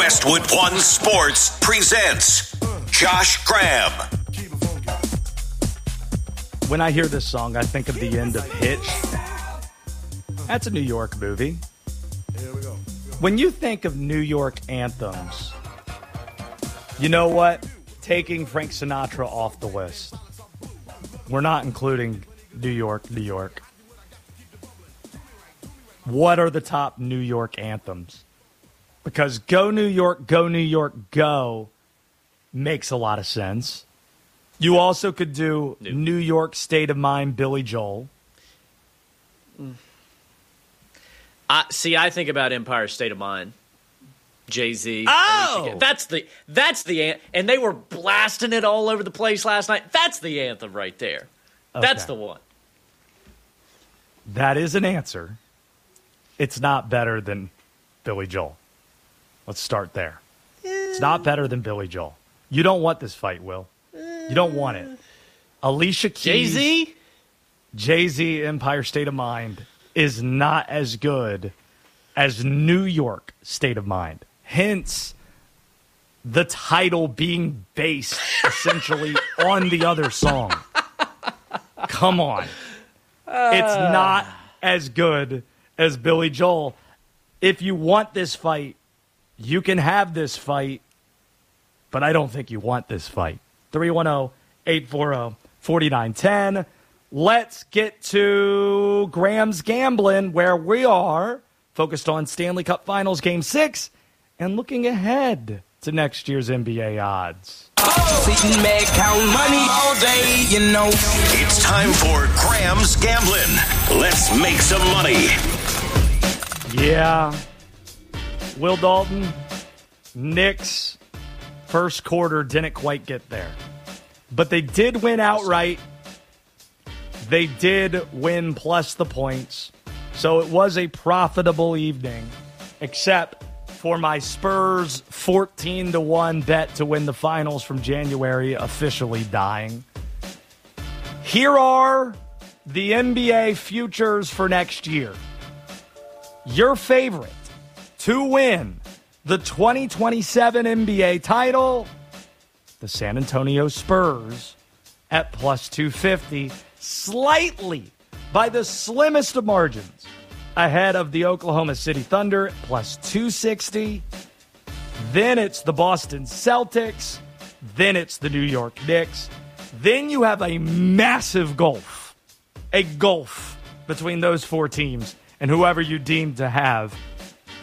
Westwood One Sports presents Josh Graham. When I hear this song, I think of the end of Hitch. That's a New York movie. When you think of New York anthems, you know what? Taking Frank Sinatra off the list. We're not including New York, New York. What are the top New York anthems? Because Go New York, Go makes a lot of sense. You also could do New York State of Mind, Billy Joel. I think about Empire State of Mind. Jay-Z. Oh! That's the and they were blasting it all over the place last night. That's the anthem right there. Okay. That's the one. That is an answer. It's not better than Billy Joel. Let's start there. It's not better than Billy Joel. You don't want this fight, Will. You don't want it. Alicia Keys, Jay-Z, Empire State of Mind is not as good as New York State of Mind. Hence, the title being based essentially on the other song. Come on. It's not as good as Billy Joel. If you want this fight, you can have this fight, but I don't think you want this fight. 310-840-4910. Let's get to Graham's Gambling, where we are focused on Stanley Cup Finals Game 6 and looking ahead to next year's NBA odds. Sitting back, count money all day, you know. It's time for Graham's Gambling. Let's make some money. Yeah. Will Dalton, Knicks, first quarter didn't quite get there. But they did win outright. They did win plus the points. So it was a profitable evening, except for my Spurs 14-1 bet to win the finals from January officially dying. Here are the NBA futures for next year. Your favorite to win the 2027 NBA title, the San Antonio Spurs at plus 250, slightly by the slimmest of margins ahead of the Oklahoma City Thunder at plus 260. Then it's the Boston Celtics. Then it's the New York Knicks. Then you have a massive gulf between those four teams and whoever you deem to have